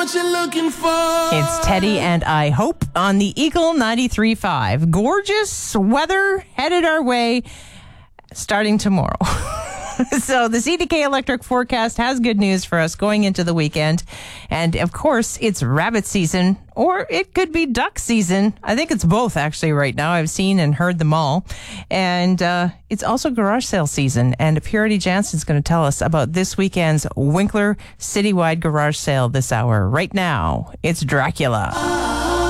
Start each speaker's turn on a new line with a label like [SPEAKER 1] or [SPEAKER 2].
[SPEAKER 1] What you looking for?
[SPEAKER 2] It's Teddy and I Hope on the Eagle 93.5. Gorgeous weather headed our way starting tomorrow. So the CDK Electric forecast has good news for us going into the weekend. And of course, it's rabbit season, or it could be duck season. I think it's both actually right now. I've seen and heard them all. And it's also garage sale season. And Purity Jansen's going to tell us about this weekend's Winkler Citywide Garage Sale this hour. Right now, it's Dracula.